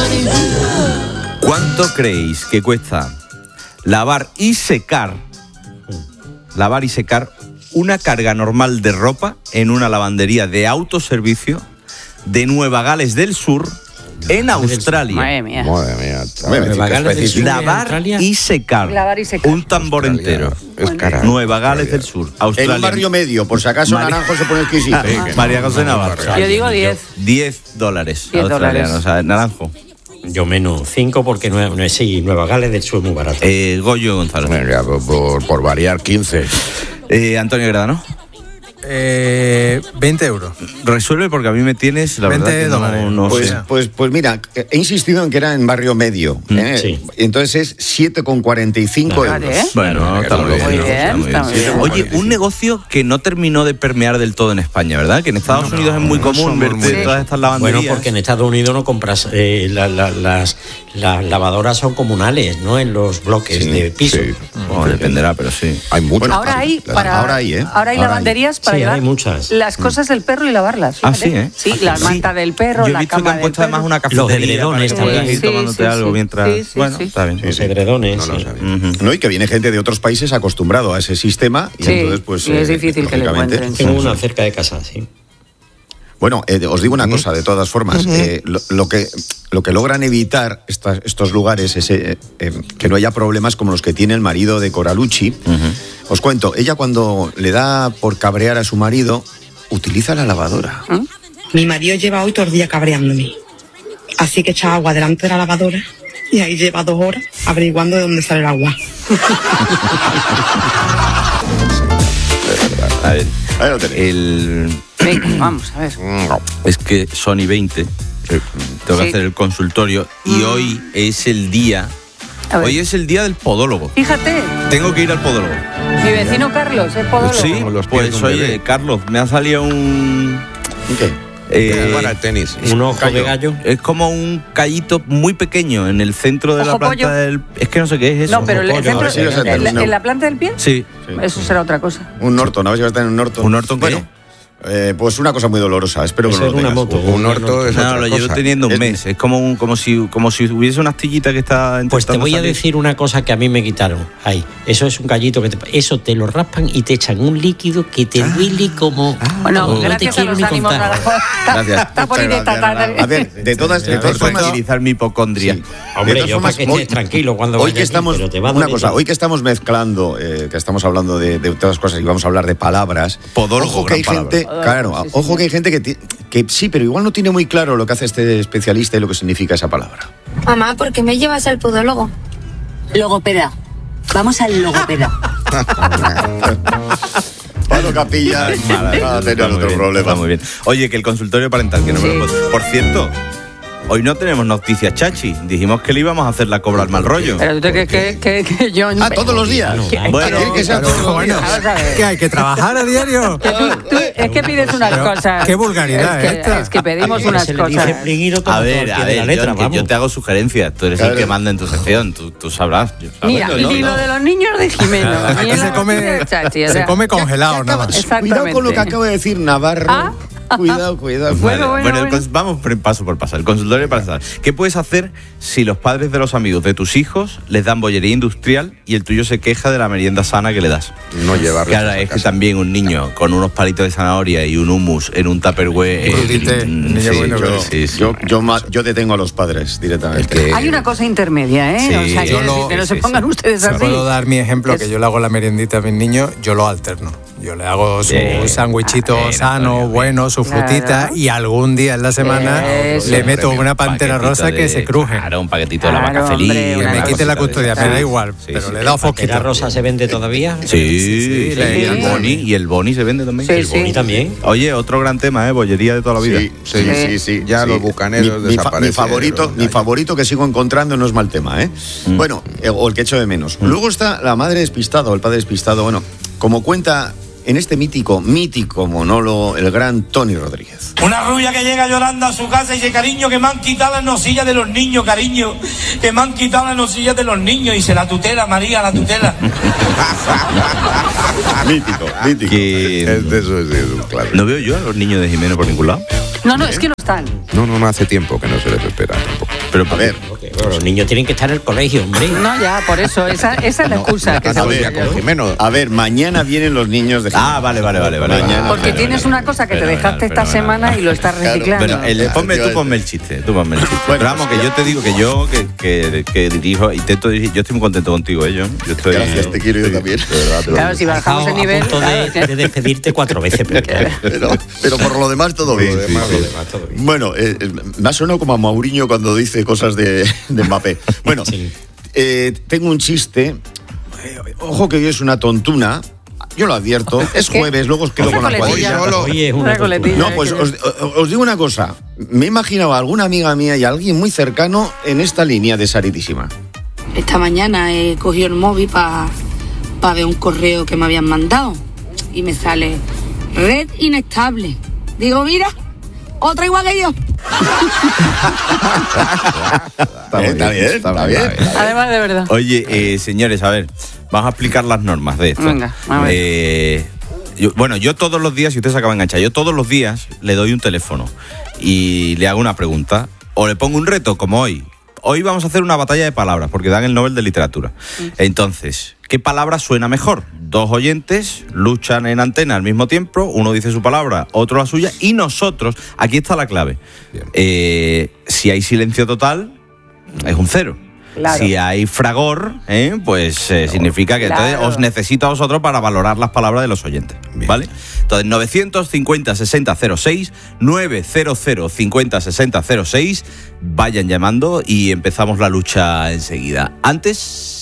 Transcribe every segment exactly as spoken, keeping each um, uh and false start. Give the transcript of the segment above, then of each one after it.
¿Cuánto creéis que cuesta lavar y secar, lavar y secar una carga normal de ropa en una lavandería de autoservicio de Nueva Gales del Sur, en Australia? Madre mía. Madre mía. Nueva Gales del Sur, Lavar y secar. Lavar y secar. Un tambor Australia, entero. es cara. Nueva Gales del Sur, Australia. En un barrio medio, por si acaso María- Naranjo se pone exquisito. Sí, que María José Navarro. Yo digo diez. diez dólares diez australianos. dólares. O sea, Naranjo. Yo menos cinco porque no, no es sí, Nueva Gales del Sur es muy barato. Eh, Goyo González. Venga, por, por, por variar, quince. Eh, Antonio Gradano. Eh, veinte euros. Resuelve porque a mí me tienes, la veinte verdad que no, dólares. no Pues, sé. pues, pues mira, he insistido en que era en barrio medio. ¿eh? sí. Entonces es siete con cuarenta y cinco euros. Vale, ¿eh? Bueno, está muy bien. Muy ¿no? bien, Está muy está muy bien. bien. Oye, un negocio que no terminó de permear del todo en España, ¿verdad? Que en Estados Unidos es muy común somos verte muy- todas estas lavanderías. Bueno, porque en Estados Unidos no compras, eh, la- la- las, las lavadoras son comunales, ¿no? En los bloques Sí, de piso. sí. Bueno, dependerá, pero sí. Hay muchas. Ahora hay, para, ahora hay, ¿eh? ahora hay Ahora lavanderías para Sí, llevar hay muchas. las cosas del perro y lavarlas. Ah, fíjate. sí, ¿eh? Sí, Ah, la sí. manta del perro, Yo he la visto que cama han del puesto perro. además una cafetería Los edredones para que puedas también. ir tomándote Sí, algo sí, mientras... sí, sí, bueno, sí. está bien. Los edredones. No lo sí. sabía. Ujú. ¿No? Y que viene gente de otros países acostumbrado a ese sistema y Sí, entonces pues y es eh, difícil que lo lógicamente- encuentren. Tengo una cerca de casa, sí. Bueno, eh, os digo una cosa, de todas formas, eh, lo, lo que lo que logran evitar estas- estos lugares es eh, eh, que no haya problemas como los que tiene el marido de Coralucci. Os cuento, ella cuando le da por cabrear a su marido, utiliza la lavadora. Mi marido lleva hoy todo el día cabreándome. Así que echa agua delante de la lavadora y ahí lleva dos horas averiguando de dónde sale el agua. A ver, Ahí lo tenéis. el... Venga, vamos, a ver. Es que Sony veinte, eh, tengo que Sí. hacer el consultorio y hoy es el día, A ver. hoy es el día del podólogo. Fíjate, Tengo que ir al podólogo. mi vecino Carlos es podólogo. Sí, Como los pies pues de un oye, bebé. Carlos, me ha salido un... ¿Qué? eh, Para el tenis. Un ojo callo. de gallo. es como un callito muy pequeño en el centro de la Ojo planta pollo. del... Es que no sé qué es eso. No, pero el pollo, centro, a ver si lo sé, en, la- no. en la planta del pie, Sí. eso será otra cosa. Un Norton, a ver si va a estar en un Norton. ¿Un Norton qué? Bueno, eh, pues una cosa muy dolorosa, espero que Puede no lo ser una tengas. moto. Un orto es No, otra lo cosa. llevo teniendo un Es- mes. Es como un, como si como si hubiese una astillita que está Pues te intentando voy a salir. decir una cosa que a mí me quitaron. Ahí, eso es un gallito que te, eso te lo raspan y te echan un líquido que te duele como. Bueno, como no te gracias a quiero los ni ánimos. contar. Naranjo. Está- Gracias. Está poniendo Muchas esta gracias, tarde. A ver, de todas, de todas formas, tranquilizar mi hipocondria. Sí. Hombre, De todas yo para formas, que estés tranquilo cuando hoy vaya que allí, estamos, pero te va a una doler cosa, todo. hoy que estamos mezclando, eh, que estamos hablando de, de todas cosas y vamos a hablar de palabras. Podólogo, ojo que hay gran gente, palabra. claro, Podólogo, sí, ojo sí. que hay gente que, ti- que sí, pero igual no tiene muy claro lo que hace este especialista y lo que significa esa palabra. Mamá, ¿por qué me llevas al podólogo? Logopeda. Vamos al logopeda. Pablo Capilla va a tener Está muy otro bien, problema. está muy bien. Oye, que el consultorio parental, que no me lo Sí. puedo- Por cierto, hoy no tenemos noticias chachi. Dijimos que le íbamos a hacer la cobra al mal rollo. Pero tú te crees que, que, que yo... Ah, todos los días. No, Bueno, Tiene que ser Claro, todos los bueno, días. Vamos a ver. ¿qué hay que trabajar a diario? Que tú- tú- es que pides unas Pero, cosas. qué vulgaridad es que, esta. es que pedimos Que unas se le dice cosas. plin y lo toma A todo al ver, pie a de la ver, letra, John, que vamos. yo te hago sugerencias. Tú eres Claro. el que manda en tu sección. Tú, tú sabrás. Yo- Mira, ¿sabes? Yo y no- lo de los niños de Jimeno. Aquí ni en se la come, cocina de Chachi, o se sea, come congelado, nada más. Exactamente. Cuidado con lo que acaba de decir Navarro. Ah. Cuidado, cuidado. Bueno, Vale, bueno, el bueno. cons- vamos por- paso por paso. El consultorio para pasar. ¿Qué puedes hacer si los padres de los amigos de tus hijos les dan bollería industrial y el tuyo se queja de la merienda sana que le das? No llevarlo Claro, a es que casa. también un niño con unos palitos de zanahoria y un hummus en un tupperware. Y frutite, mm, niño sí, bueno, yo, pero- sí, sí. Yo, yo, ma- yo detengo a los padres directamente. El que- Hay una cosa intermedia, ¿eh? Sí, o sea, yo quiero lo- decir, que no sí, se sí, pongan sí. ustedes Si así. puedo dar mi ejemplo, Es- que yo le hago la meriendita a mis niños, yo lo alterno. Yo le hago su Bien. sándwichito Bien, sano, Antonio, bueno, su Claro. frutita, y algún día en la semana Eso. le meto Premio, una un pantera paquetito rosa que de- se cruje. Claro, un paquetito de la Claro, vaca feliz. hombre, Que una me una quite la cosita de custodia, esas. me da igual, Sí, pero sí. le he dado ¿La pantera foquito. rosa se vende todavía? Sí, sí, sí, le- y el sí. boni, y el boni se vende también. Sí, El sí. boni también. Oye, otro gran tema, ¿eh? Bollería de toda la vida. Sí, sí, sí, sí. Ya sí. los bucaneros mi, mi, fa- mi desaparecieron, favorito, ya, mi ya. favorito que sigo encontrando no es mal tema, ¿eh? Mm. Bueno, eh, o el que echo de menos. Luego está la madre despistada o el padre despistado. Bueno, como cuenta en este mítico, mítico monólogo el gran Tony Rodríguez. Una rubia que llega llorando a su casa y dice, cariño, que me han quitado las nosillas de los niños, cariño, que me han quitado las nosillas de los niños. Y dice, la tutela, María, la tutela. mítico, mítico. Que Es de eso, es de eso, claro. no veo yo a los niños de Jimeno por ningún lado. No, no, es que no están. No, no, no hace tiempo que no se les espera tampoco. Pero, a ver, Bueno, los niños tienen que estar en el colegio, hombre. No, ya, por eso, esa, esa es la excusa. que se a usa. ver, a ver, mañana vienen los niños de... Ah, vale, vale, vale. vale Mañana. Porque tienes una cosa que te Fenomenal, dejaste esta fenomenal. semana y lo estás reciclando. Bueno, el, ponme, tú ponme el chiste, tú ponme el chiste. Bueno, Pero vamos, pues que yo te digo que yo que, que, que dirijo, intento dirigir, yo estoy muy contento contigo, ¿eh? Yo, yo estoy, Gracias, te quiero yo también. De verdad, te lo Claro, digo. si bajamos Estaba el nivel. a punto de, claro, de despedirte cuatro veces, pero claro. Pero, pero por lo demás todo bien. Sí, sí, Por lo sí. demás, todo bien. Bueno, eh, eh, me ha sonado como a Mourinho cuando dice cosas de, de Mbappé. Bueno, Sí. eh, tengo un chiste. Eh, ojo que hoy es una tontuna. Yo lo advierto. Es ¿Qué? jueves, luego os quedo Una con la coletilla. cuadrilla. Oye, es una Una coletilla. No, pues que- os, os digo una cosa. Me he imaginado a alguna amiga mía y a alguien muy cercano en esta línea de Saritísima. Esta mañana he cogido el móvil para pa ver un correo que me habían mandado y me sale red inestable. Digo, mira, otra igual que yo. Está bien, está bien. Está bien. Además, de verdad. Oye, eh, señores, a ver, vamos a explicar las normas de esto. Venga, a ver. Eh, yo- bueno, yo todos los días, si usted se acaba de enganchar, yo todos los días le doy un teléfono y le hago una pregunta o le pongo un reto, como hoy. Hoy vamos a hacer una batalla de palabras, porque dan el Nobel de Literatura. Entonces, ¿qué palabra suena mejor? Dos oyentes luchan en antena al mismo tiempo, uno dice su palabra, otro la suya, y nosotros, aquí está la clave. Eh, si hay silencio total, es un cero. Claro. Si hay fragor, ¿eh? pues eh, significa que Claro. entonces os necesito a vosotros para valorar las palabras de los oyentes. ¿Vale? Entonces, novecientos cincuenta sesenta cero seis, novecientos cincuenta sesenta cero seis, vayan llamando y empezamos la lucha enseguida. Antes,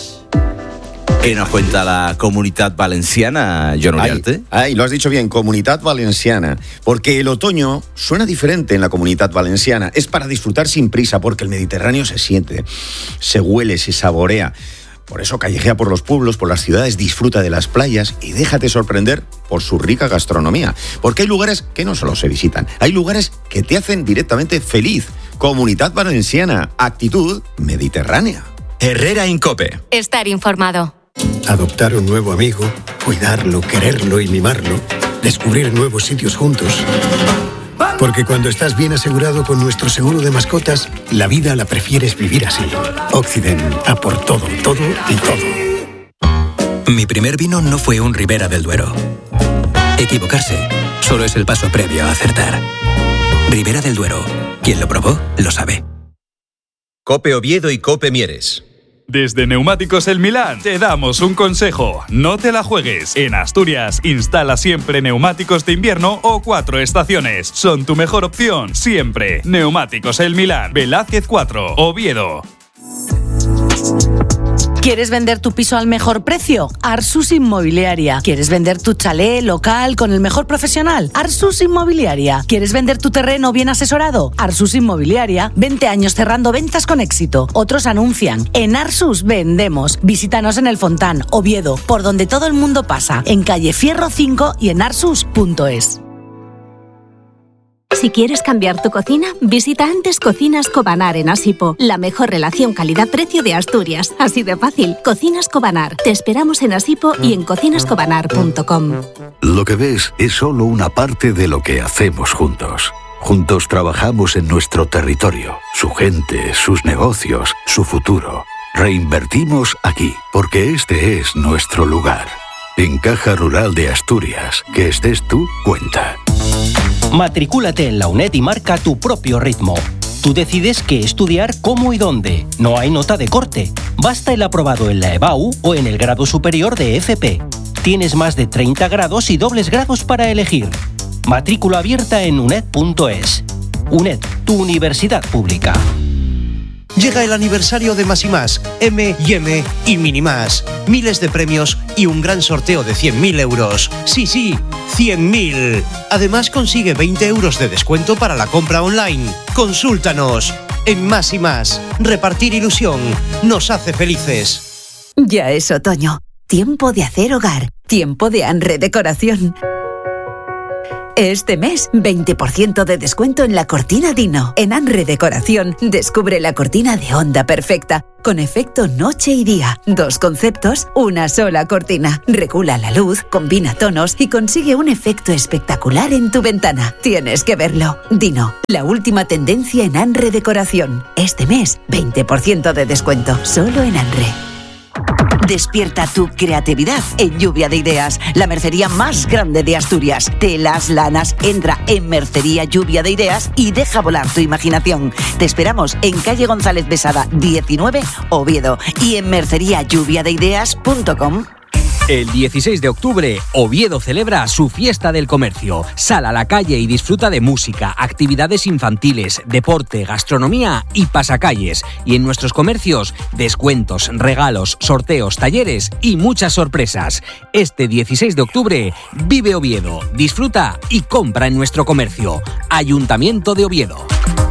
¿qué nos cuenta la Comunitat Valenciana, John Ay, Uriarte? ay, lo has dicho bien, Comunitat Valenciana. Porque el otoño suena diferente en la Comunitat Valenciana. Es para disfrutar sin prisa, porque el Mediterráneo se siente, se huele, se saborea. Por eso callejea por los pueblos, por las ciudades, disfruta de las playas y déjate sorprender por su rica gastronomía. Porque hay lugares que no solo se visitan, hay lugares que te hacen directamente feliz. Comunitat Valenciana, actitud mediterránea. Herrera Incope. Estar informado. Adoptar un nuevo amigo, cuidarlo, quererlo y mimarlo, descubrir nuevos sitios juntos. Porque cuando estás bien asegurado con nuestro seguro de mascotas, la vida la prefieres vivir así. Occident, a por todo, todo y todo. Mi primer vino no fue un Ribera del Duero. Equivocarse solo es el paso previo a acertar. Ribera del Duero. Quien lo probó, lo sabe. Cope Oviedo y Cope Mieres. Desde Neumáticos El Milán te damos un consejo. No te la juegues. En Asturias, instala siempre neumáticos de invierno o cuatro estaciones. Son tu mejor opción, siempre. Neumáticos El Milán, Velázquez cuatro, Oviedo. ¿Quieres vender tu piso al mejor precio? Arsus Inmobiliaria. ¿Quieres vender tu chalet local con el mejor profesional? Arsus Inmobiliaria. ¿Quieres vender tu terreno bien asesorado? Arsus Inmobiliaria. veinte años cerrando ventas con éxito. Otros anuncian. En Arsus vendemos. Visítanos en El Fontán, Oviedo, por donde todo el mundo pasa, en calle Fierro cinco y en arsus punto es. Si quieres cambiar tu cocina, visita antes Cocinas Cobanar en Asipo, la mejor relación calidad-precio de Asturias. Así de fácil. Cocinas Cobanar. Te esperamos en Asipo y en cocinas cobanar punto com. Lo que ves es solo una parte de lo que hacemos juntos. Juntos trabajamos en nuestro territorio, su gente, sus negocios, su futuro. Reinvertimos aquí, porque este es nuestro lugar. En Caja Rural de Asturias, que estés tú, cuenta. Matricúlate en la UNED y marca tu propio ritmo. Tú decides qué estudiar, cómo y dónde. No hay nota de corte. Basta el aprobado en la EBAU o en el grado superior de F P. Tienes más de treinta grados y dobles grados para elegir. Matrícula abierta en uned punto es. UNED, tu universidad pública. Llega el aniversario de Más y Más, M y M y Mini Más. Miles de premios y un gran sorteo de cien mil euros. Sí, sí, cien mil. Además consigue veinte euros de descuento para la compra online. Consúltanos. En Más y Más, repartir ilusión nos hace felices. Ya es otoño. Tiempo de hacer hogar. Tiempo de Anre Decoración. Este mes, veinte por ciento de descuento en la cortina Dino. En Anre Decoración, descubre la cortina de onda perfecta, con efecto noche y día. Dos conceptos, una sola cortina. Regula la luz, combina tonos y consigue un efecto espectacular en tu ventana. Tienes que verlo. Dino, la última tendencia en Anre Decoración. Este mes, veinte por ciento de descuento, solo en Anre. Despierta tu creatividad en Lluvia de Ideas, la mercería más grande de Asturias. Telas, lanas, entra en Mercería Lluvia de Ideas y deja volar tu imaginación. Te esperamos en calle González Besada diecinueve, Oviedo, y en mercería lluvia de ideas punto com. El dieciséis de octubre, Oviedo celebra su fiesta del comercio. Sal a la calle y disfruta de música, actividades infantiles, deporte, gastronomía y pasacalles. Y en nuestros comercios, descuentos, regalos, sorteos, talleres y muchas sorpresas. Este dieciséis de octubre, vive Oviedo, disfruta y compra en nuestro comercio. Ayuntamiento de Oviedo.